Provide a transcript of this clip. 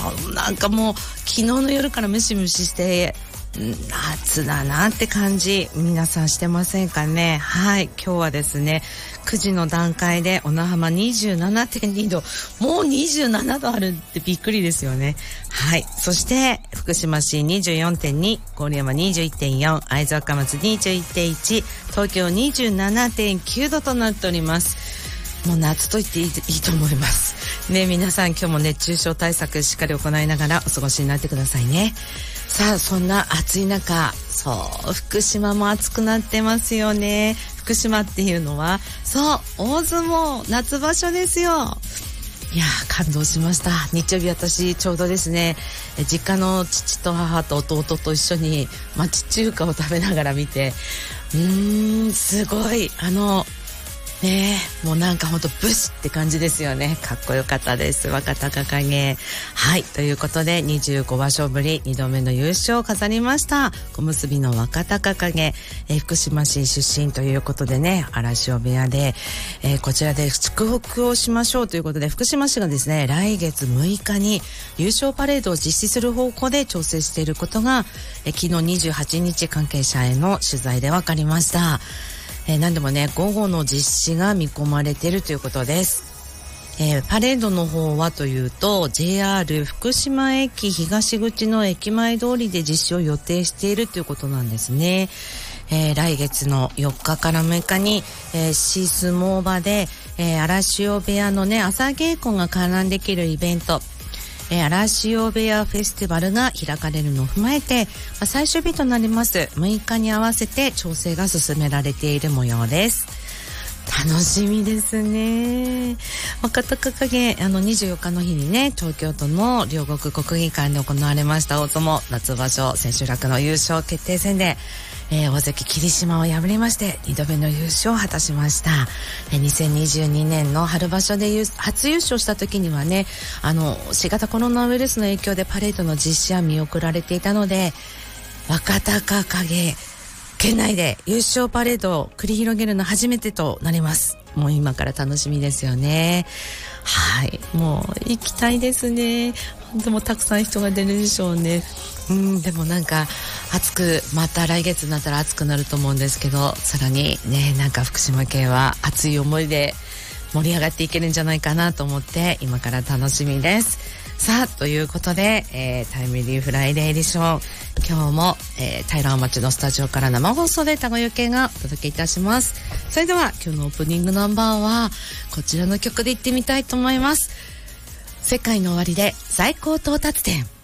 なんかもう昨日の夜からムシムシして夏だなって感じ、皆さんしてませんかね。はい、今日はですね9時の段階で小名浜 27.2 度、もう27度あるってびっくりですよね。はい、そして福島市 24.2、 郡山 21.4、 会津若松 21.1、 東京 27.9 度となっております。もう夏と言っていいと思いますね。皆さん今日も熱中症対策しっかり行いながらお過ごしになってくださいね。さあ、そんな暑い中、そう福島も暑くなってますよね。福島っていうのはそう大相撲夏場所ですよ。いや感動しました。日曜日私ちょうどですね実家の父と母と弟と一緒に町中華を食べながら見て、すごいねえ、もうなんかほんとブシって感じですよね。かっこよかったです。若隆景。はい、ということで25場所ぶり2度目の優勝を飾りました小結の若隆景、福島市出身ということでね、荒汐部屋で、こちらで祝福をしましょうということで、福島市がですね来月6日に優勝パレードを実施する方向で調整していることが、昨日28日関係者への取材で分かりました。何でもね午後の実施が見込まれているということです。パレードの方はというと JR 福島駅東口の駅前通りで実施を予定しているということなんですね。来月の4日から6日に、シースモーバで、荒汐部屋のね朝稽古が観覧できるイベント、荒汐部屋フェスティバルが開かれるのを踏まえて、最終日となります6日に合わせて調整が進められている模様です。楽しみですね。若隆景24日の日にね東京都の両国国技館で行われました大相撲夏場所千秋楽の優勝決定戦で、大関霧島を破りまして2度目の優勝を果たしました。2022年の春場所で初優勝した時にはね新型コロナウイルスの影響でパレードの実施は見送られていたので、若隆景県内で優勝パレードを繰り広げるの初めてとなります。もう今から楽しみですよね。はい、もう行きたいですね。でもたくさん人が出るでしょうね。でもなんかまた来月になったら暑くなると思うんですけど、さらにねなんか福島県は熱い思いで盛り上がっていけるんじゃないかなと思って今から楽しみです。さあということで、タイムリーフライデーエディション、今日も、平尾町のスタジオから生放送で田越圭がお届けいたします。それでは今日のオープニングナンバーはこちらの曲で行ってみたいと思います。世界の終わりで最高到達点。